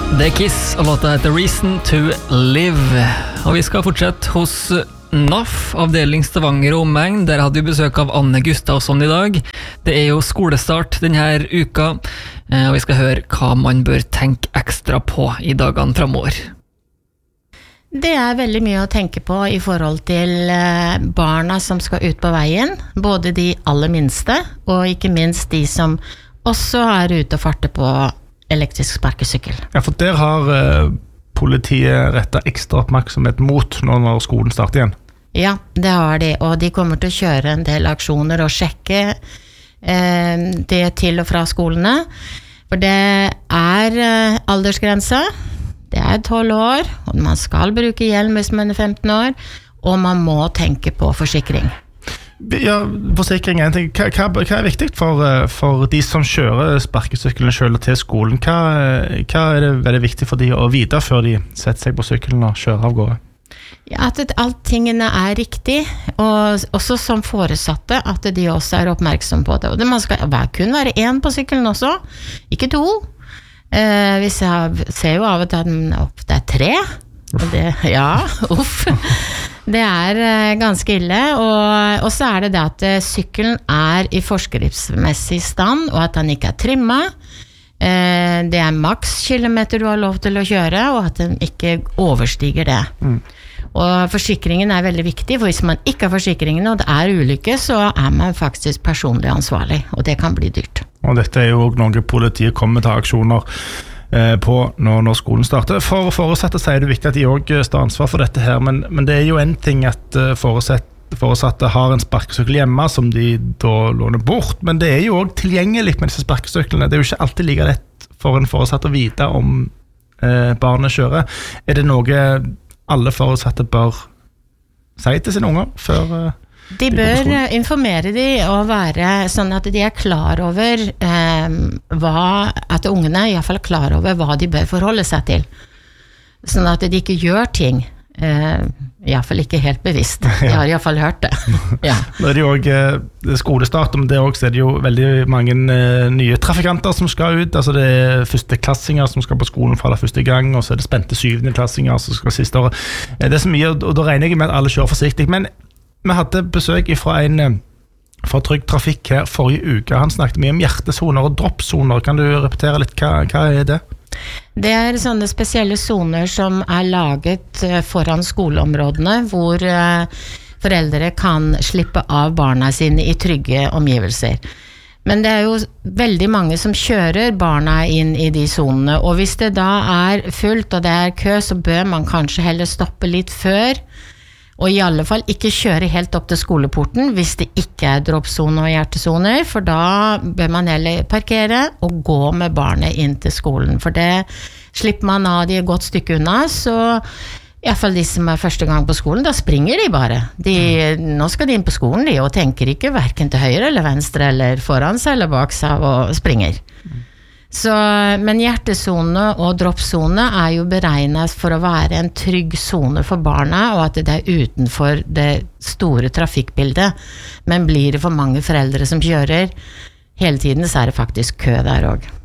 Det Kiss, og låta heter Reason to Live. Og vi skal fortsette hos NAF, avdeling Stavanger og omegn. Der hadde vi besøk av Anne Gustavsson i dag. Det jo skolestart denne uka, og vi skal høre hva man bør tenke ekstra på i dagene fremover. Det veldig mye å tenke på i forhold til barna som skal ut på veien, både de aller minste, og ikke minst de som også ute og farter på elektrisk sparkesykkel. Ja, for der har politiet rettet ekstra oppmerksomhet mot når skolen starter igjen. Ja, det har de, og de kommer til å kjøre en del aksjoner og sjekke det til og fra skolene. For det aldersgrense, det 12 år, og man skal bruke hjelm hvis man 15 år, og man må tenke på forsikring. Ja, forsikring hva viktig for de som kjører sparkesykkelen selv til skolen? Hva det veldig viktig for de å vite før de setter seg på sykkelen og kjører av gårde? Ja, at alt tingene riktig, og også som foresatte, at de også oppmerksom på det. Og man skal kun være en på sykkelen også, ikke to. Hvis jeg ser jo av og til at det 3, og det, ja, uff. Det ganske ille, og så det at sykkelen i forskriftsmessig stand, og at den ikke trimmet. Det maks kilometer du har lov til å kjøre, og at den ikke overstiger det. Og forsikringen veldig viktig, for hvis man ikke har forsikringen, og det ulykke, så man faktisk personlig ansvarlig, og det kan bli dyrt. Og dette jo noe politiet kommer til aksjoner på når skolen starter. For foresatte sier det viktig at de også står ansvar for dette her, men det jo en ting at foresatte har en sparkesykkel hjemme som de da låner bort, men det jo også tilgjengelig med disse sparkesyklene. Det jo ikke alltid like lett for en foresatt å vite om barnet kjører. Det noe alle foresatte bør si til sine unger før de bør informere de og være sånn at de klar over at ungene I hvert fall klar over hva de bør forholde seg til. Sånn at de ikke gjør ting I hvert fall ikke helt bevisst. Jeg har I hvert fall hørt det. Ja. Nå det jo også skolestart, men det også det jo veldig mange nye trafikanter som skal ut. Altså det førsteklassinger som skal på skolen for første gang, og så det spente syvendeklassinger som skal siste året. Det så mye, og da regner jeg med at alle kjører forsiktig, men vi hadde besøk fra en fra Trygg Trafikk her forrige uke. Han snakket mye om hjertesoner og droppsoner. Kan du repetere litt? Hva det? Det sånne spesielle zoner som laget foran skoleområdene, hvor foreldre kan slippe av barna sine I trygge omgivelser. Men det jo veldig mange som kjører barna inn I de zonene, og hvis det da fullt og det kø, så bør man kanskje heller stoppe litt før, og I alle fall ikke kjøre helt opp til skoleporten hvis det ikke droppzone og hjertezoner, for da bør man heller parkere og gå med barnet inn til skolen, for det slipper man av de et godt stykke unna, så I hvert fall de som første gang på skolen, da springer de bare. Nå skal de inn på skolen, de, og tenker ikke hverken til høyre eller venstre, eller foran seg eller bak seg, og springer. Så, men hjertezone og droppzone jo beregnet for å være en trygg zone for barna, og at det utenfor det store trafikkbildet. Men blir det for mange foreldre som kjører hele tiden, så det faktisk kø der også.